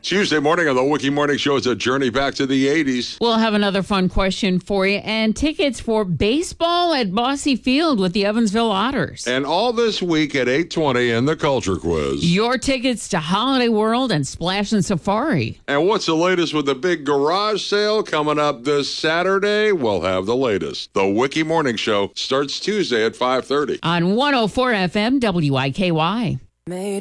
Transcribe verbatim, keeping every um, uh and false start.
Tuesday morning on the Wiki Morning Show is a journey back to the eighties. We'll have another fun question for you and tickets for baseball at Bosse Field with the Evansville Otters. And all this week at eight twenty in the Culture Quiz. Your tickets to Holiday World and Splash and Safari. And what's the latest with the big garage sale coming up this Saturday? We'll have the latest. The Wiki Morning Show starts Tuesday at five thirty. On one oh four F M W I K Y.